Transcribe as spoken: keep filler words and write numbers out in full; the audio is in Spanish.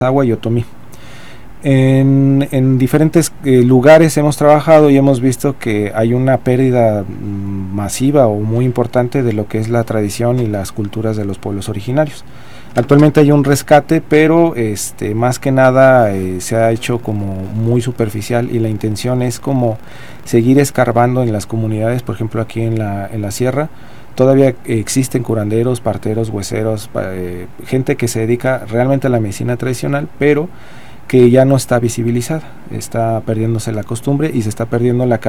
Agua y Otomí. En, en diferentes eh, lugares hemos trabajado y hemos visto que hay una pérdida mm, masiva o muy importante de lo que es la tradición y las culturas de los pueblos originarios. Actualmente hay un rescate, pero este, más que nada eh, se ha hecho como muy superficial, y la intención es como seguir escarbando en las comunidades. Por ejemplo, aquí en la, en la sierra todavía existen curanderos, parteros, hueseros, eh, gente que se dedica realmente a la medicina tradicional, pero que ya no está visibilizada, está perdiéndose la costumbre y se está perdiendo la